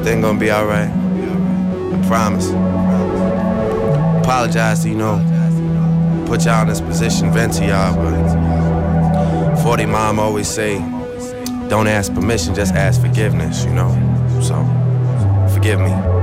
Everything gonna be alright. I promise. Apologize to, put y'all in this position, vent to y'all, but 40 mom always say, don't ask permission, just ask forgiveness, So, forgive me.